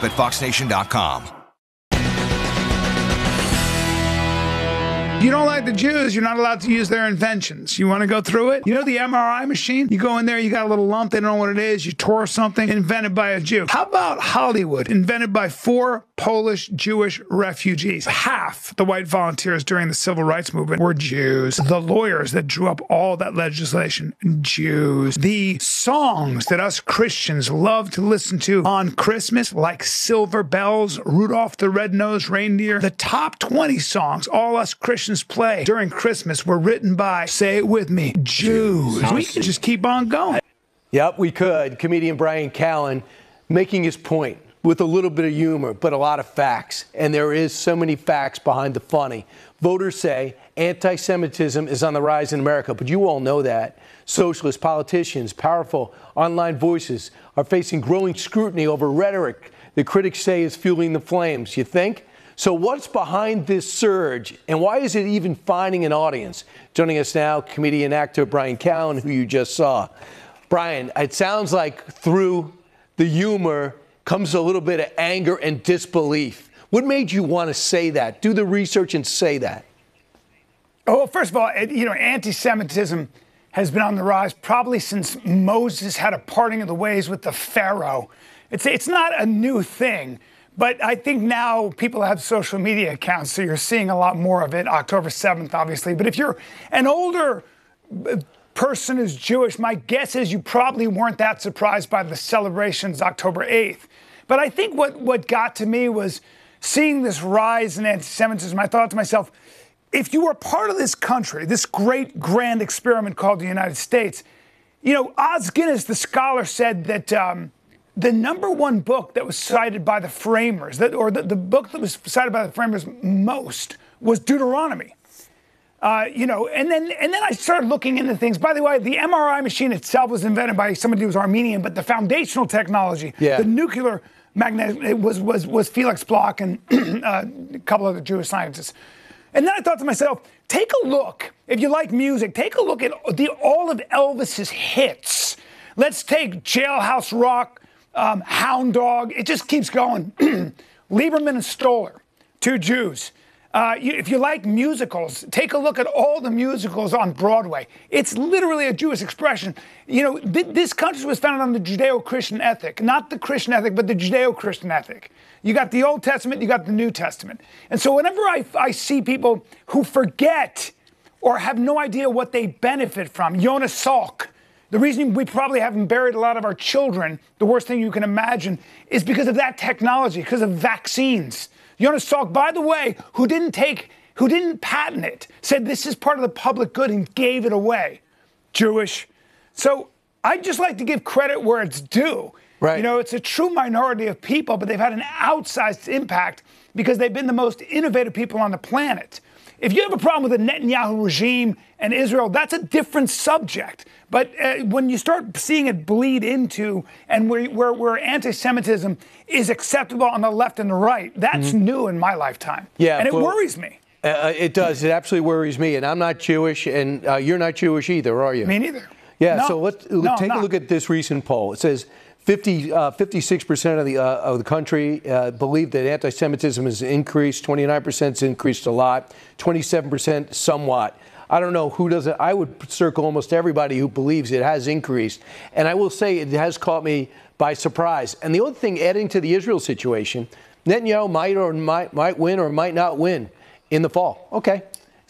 at foxnation.com. You don't like the Jews, you're not allowed to use their inventions. You want to go through it? You know the MRI machine? You go in there, you got a little lump, they don't know what it is, you tore something, invented by a Jew. How about Hollywood, invented by 4 Polish Jewish refugees? Half the white volunteers during the civil rights movement were Jews. The lawyers that drew up all that legislation, Jews. The songs that us Christians love to listen to on Christmas, like Silver Bells, Rudolph the Red-Nosed Reindeer, the top 20 songs all us Christians play during Christmas were written by, say it with me, Jews. We can just keep on going. Yep, we could. Comedian Bryan Callen making his point with a little bit of humor, but a lot of facts. And there is so many facts behind the funny. Voters say anti-Semitism is on the rise in America, but you all know that. Socialist politicians, powerful online voices are facing growing scrutiny over rhetoric that critics say is fueling the flames. You think? So what's behind this surge, and why is it even finding an audience? Joining us now, comedian actor Bryan Callen, who you just saw. Bryan, it sounds like through the humor comes a little bit of anger and disbelief. What made you want to say that? Do the research and say that. Oh, well, first of all, anti-Semitism has been on the rise probably since Moses had a parting of the ways with the Pharaoh. It's not a new thing. But I think now people have social media accounts, so you're seeing a lot more of it. October 7th, obviously. But if you're an older person who's Jewish, my guess is you probably weren't that surprised by the celebrations October 8th. But I think what got to me was seeing this rise in anti-Semitism. I thought to myself, if you were part of this country, this great grand experiment called the United States, Os Guinness, the scholar, said that the number one book that was cited by the framers, the book that was cited by the framers most, was Deuteronomy. And then I started looking into things. By the way, the MRI machine itself was invented by somebody who was Armenian, but the foundational technology, the nuclear magnet, it was Felix Bloch and a couple other Jewish scientists. And then I thought to myself, take a look, if you like music, take a look at all of Elvis's hits. Let's take Jailhouse Rock, Hound Dog, it just keeps going. Lieberman and Stoller, 2 Jews. If you like musicals, take a look at all the musicals on Broadway. It's literally a Jewish expression. This country was founded on the Judeo-Christian ethic, not the Christian ethic, but the Judeo-Christian ethic. You got the Old Testament, you got the New Testament. And so whenever I see people who forget or have no idea what they benefit from, Jonas Salk, the reason we probably haven't buried a lot of our children, the worst thing you can imagine, is because of that technology, because of vaccines. Jonas Salk, by the way, who didn't patent it, said this is part of the public good and gave it away. Jewish. So I'd just like to give credit where it's due. Right. It's a true minority of people, but they've had an outsized impact because they've been the most innovative people on the planet. If you have a problem with the Netanyahu regime and Israel, that's a different subject. But when you start seeing it bleed into and where anti-Semitism is acceptable on the left and the right, that's new in my lifetime. Yeah, and it worries me. It does. It absolutely worries me. And I'm not Jewish, and you're not Jewish either, are you? Me neither. Yeah, no, so let's take a look at this recent poll. It says 56% of the country believe that anti-Semitism has increased. 29% has increased a lot. 27% somewhat. I don't know who doesn't. I would circle almost everybody who believes it has increased. And I will say it has caught me by surprise. And the other thing, adding to the Israel situation, Netanyahu might win or might not win in the fall. Okay,